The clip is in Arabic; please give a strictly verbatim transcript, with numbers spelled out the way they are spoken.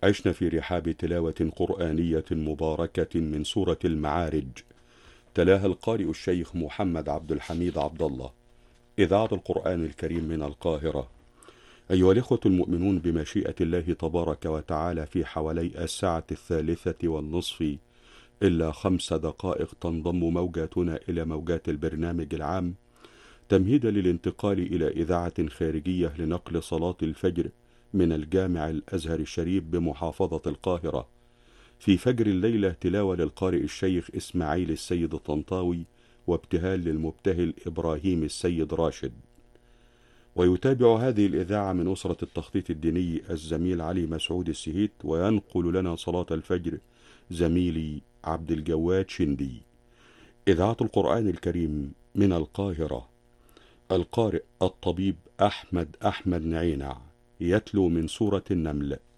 عشنا في رحاب تلاوة قرآنية مباركة من سورة المعارج، تلاها القارئ الشيخ محمد عبد الحميد عبد الله، إذاعة القرآن الكريم من القاهرة. أيها الإخوة المؤمنون، بمشيئة الله تبارك وتعالى في حوالي الساعة الثالثة والنصف إلا خمس دقائق تنضم موجاتنا إلى موجات البرنامج العام، تمهيدا للانتقال إلى إذاعة خارجية لنقل صلاة الفجر من الجامع الأزهر الشريف بمحافظة القاهرة. في فجر الليلة تلاوة للقارئ الشيخ إسماعيل السيد الطنطاوي، وابتهال للمبتهل إبراهيم السيد راشد. ويتابع هذه الإذاعة من أسرة التخطيط الديني الزميل علي مسعود السهيت، وينقل لنا صلاة الفجر زميلي عبد الجواد شندي. إذاعة القرآن الكريم من القاهرة، القارئ الطبيب أحمد أحمد نعينع يتلو من سورة النمل.